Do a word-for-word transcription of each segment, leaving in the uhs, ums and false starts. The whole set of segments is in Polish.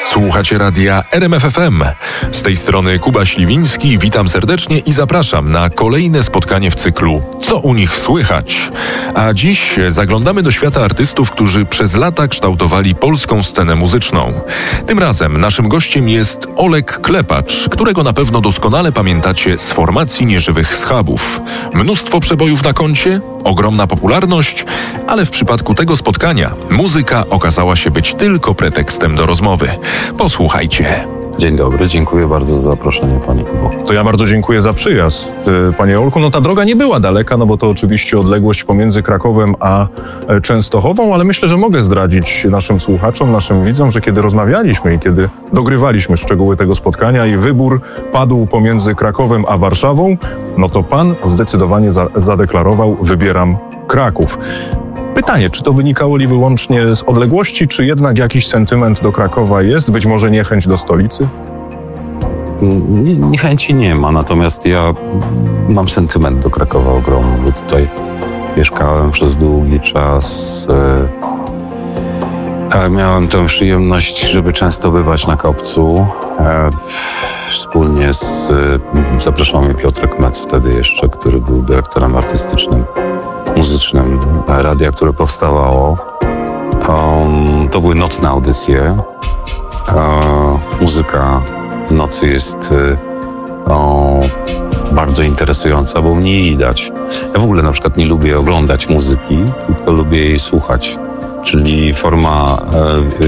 Słuchacie radia R M F F M. Z tej strony Kuba Śliwiński, witam serdecznie i zapraszam na kolejne spotkanie w cyklu Co u nich słychać? A dziś zaglądamy do świata artystów, którzy przez lata kształtowali polską scenę muzyczną. Tym razem naszym gościem jest Olek Klepacz, którego na pewno doskonale pamiętacie z formacji Nieżywych Schabów. Mnóstwo przebojów na koncie, ogromna popularność, ale w przypadku tego spotkania muzyka okazała się być tylko pretekstem do rozmowy. Posłuchajcie. Dzień dobry, dziękuję bardzo za zaproszenie, panie Kubo. To ja bardzo dziękuję za przyjazd, panie Olku. No ta droga nie była daleka, no bo to oczywiście odległość pomiędzy Krakowem a Częstochową, ale myślę, że mogę zdradzić naszym słuchaczom, naszym widzom, że kiedy rozmawialiśmy i kiedy dogrywaliśmy szczegóły tego spotkania i wybór padł pomiędzy Krakowem a Warszawą, no to pan zdecydowanie za- zadeklarował, wybieram Kraków. Pytanie, czy to wynikało li wyłącznie z odległości, czy jednak jakiś sentyment do Krakowa jest? Być może niechęć do stolicy? Nie, niechęci nie ma, natomiast ja mam sentyment do Krakowa ogromny, bo tutaj mieszkałem przez długi czas. E, miałem tę przyjemność, żeby często bywać na Kopcu. E, wspólnie z, zapraszał mnie Piotrek Mec wtedy jeszcze, który był dyrektorem artystycznym, muzycznym radia, które powstawało. Um, to były nocne audycje. Um, muzyka w nocy jest um, bardzo interesująca, bo mnie widać. Ja w ogóle na przykład nie lubię oglądać muzyki, tylko lubię jej słuchać. Czyli forma e,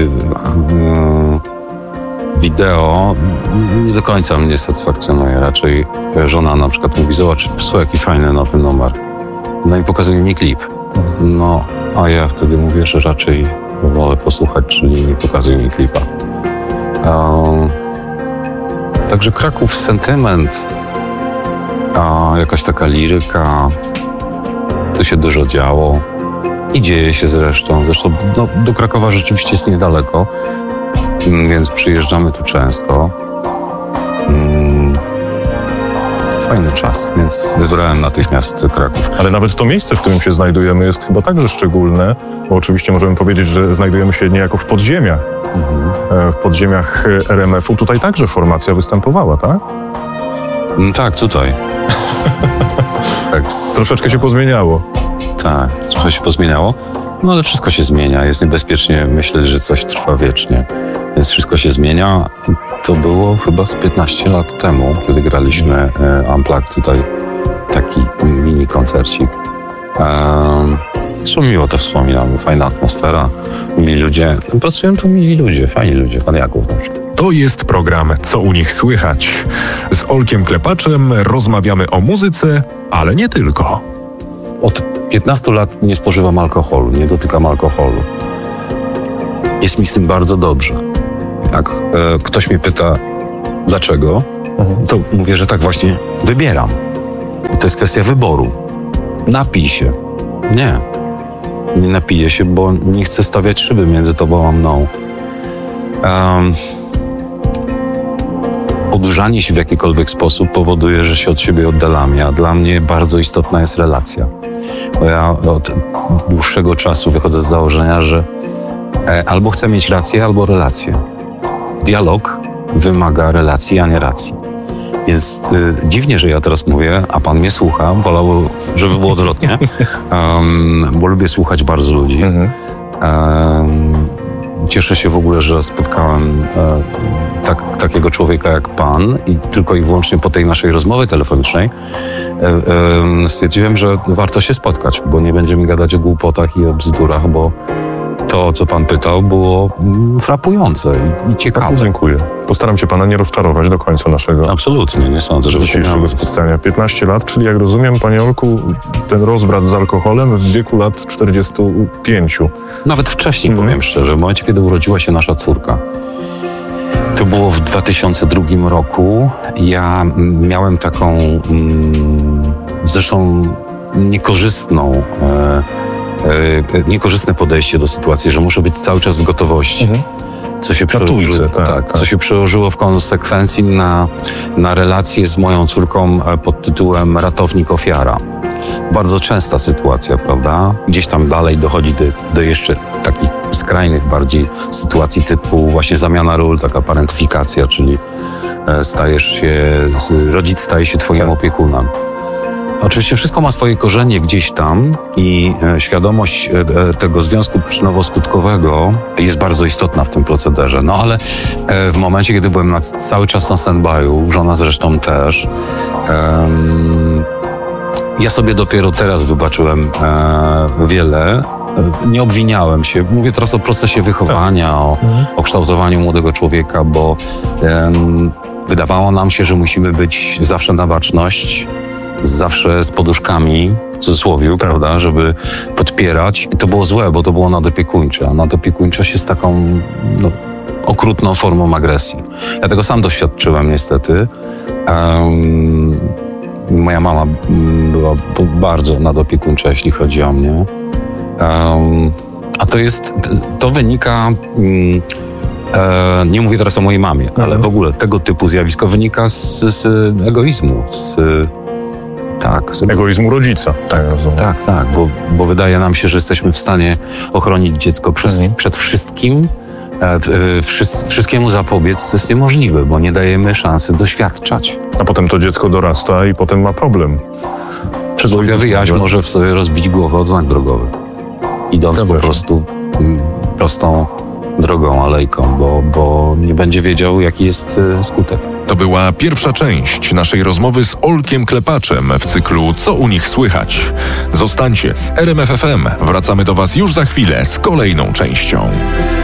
e, wideo nie do końca mnie satysfakcjonuje. Raczej żona na przykład mówi: zobacz, słuchaj, jaki fajny nowy numer. No i pokazuje mi klip. No, a ja wtedy mówię, że raczej wolę posłuchać, czyli nie pokazuje mi klipa. Um, także Kraków, sentyment, a jakaś taka liryka, tu się dużo działo i dzieje się zresztą. Zresztą no, do Krakowa rzeczywiście jest niedaleko, więc przyjeżdżamy tu często. Um, Fajny czas, więc wybrałem natychmiast Kraków. Ale nawet to miejsce, w którym się znajdujemy, jest chyba także szczególne, bo oczywiście możemy powiedzieć, że znajdujemy się niejako w podziemiach. Mhm. W podziemiach R M F u. Tutaj także formacja występowała, tak? No tak, tutaj. tak. Troszeczkę się pozmieniało. Tak, trochę się pozmieniało. No ale wszystko się zmienia. Jest niebezpiecznie myśleć, że coś trwa wiecznie. Więc wszystko się zmienia. To było chyba z piętnaście lat temu, kiedy graliśmy e, Unplugged tutaj. Taki mini koncercik. Um, Zresztą miło to wspominam. Fajna atmosfera, mili ludzie. Pracują tu mili ludzie, fajni ludzie. Pan Jakub na przykład. To jest program Co u nich słychać. Z Olkiem Klepaczem rozmawiamy o muzyce, ale nie tylko. Od piętnastu lat nie spożywam alkoholu, nie dotykam alkoholu. Jest mi z tym bardzo dobrze. Jak e, ktoś mnie pyta, dlaczego, mhm. to mówię, że tak właśnie wybieram. Bo to jest kwestia wyboru. Napij się. Nie. Nie napiję się, bo nie chcę stawiać szyby między tobą a mną. Um, Odurzanie się w jakikolwiek sposób powoduje, że się od siebie oddalamy, a dla mnie bardzo istotna jest relacja. Bo ja od dłuższego czasu wychodzę z założenia, że albo chcę mieć rację, albo relację. Dialog wymaga relacji, a nie racji. Więc y, dziwnie, że ja teraz mówię, a pan mnie słucha, wolałby, żeby było odwrotnie, um, bo lubię słuchać bardzo ludzi. Mhm. Um, Cieszę się w ogóle, że spotkałem e, tak, takiego człowieka jak pan i tylko i wyłącznie po tej naszej rozmowie telefonicznej e, e, stwierdziłem, że warto się spotkać, bo nie będziemy gadać o głupotach i o bzdurach, bo to, o co pan pytał, było mm, frapujące i, i ciekawe. Dziękuję. Postaram się pana nie rozczarować do końca naszego Absolutnie, nie sądzę, że dzisiejszego spotkania. piętnaście lat, czyli jak rozumiem, panie Olku, ten rozbrat z alkoholem w wieku lat czterdziestu pięciu. Nawet wcześniej, mm. powiem szczerze, w momencie, kiedy urodziła się nasza córka. To było w dwa tysiące drugim roku. Ja miałem taką mm, zresztą niekorzystną e, e, niekorzystne podejście do sytuacji, że muszę być cały czas w gotowości. Mhm. Co się, przełoży, tak, tak, tak. co się przełożyło w konsekwencji na, na relację z moją córką pod tytułem ratownik ofiara. Bardzo częsta sytuacja, prawda? Gdzieś tam dalej dochodzi do, do jeszcze takich skrajnych bardziej sytuacji typu właśnie zamiana ról, taka parentyfikacja, czyli e, stajesz się, rodzic staje się twoim Tak. opiekunem. Oczywiście wszystko ma swoje korzenie gdzieś tam i e, świadomość e, tego związku przyczynowo-skutkowego jest bardzo istotna w tym procederze. No ale e, w momencie, kiedy byłem na, cały czas na stand-by'u, żona zresztą też, em, ja sobie dopiero teraz wybaczyłem e, wiele. E, Nie obwiniałem się. Mówię teraz o procesie wychowania, o, o kształtowaniu młodego człowieka, bo em, wydawało nam się, że musimy być zawsze na baczność, zawsze z poduszkami, w cudzysłowie, prawda, żeby podpierać. I to było złe, bo to było nadopiekuńcze, a nadopiekuńczość jest taką no, okrutną formą agresji. Ja tego sam doświadczyłem niestety. Um, moja mama była bardzo nadopiekuńcza, jeśli chodzi o mnie. Um, a to jest, to wynika... Um, E, nie mówię teraz o mojej mamie, ale w ogóle tego typu zjawisko wynika z, z egoizmu, z, tak, z Egoizmu rodzica. Tak, rozumiem. tak, tak, bo, bo wydaje nam się, że jesteśmy w stanie ochronić dziecko przed, Mhm. przed wszystkim, e, e, wszy- wszystkiemu zapobiec, co jest niemożliwe, bo nie dajemy szansy doświadczać. A potem to dziecko dorasta i potem ma problem. Przysłowiowy jaś może w sobie rozbić głowę od znak drogowy, idąc Zgadza po się. prostu mm, prostą drogą, alejką, bo, bo nie będzie wiedział, jaki jest e, skutek. To była pierwsza część naszej rozmowy z Olkiem Klepaczem w cyklu Co u nich słychać. Zostańcie z R M F F M. Wracamy do Was już za chwilę z kolejną częścią.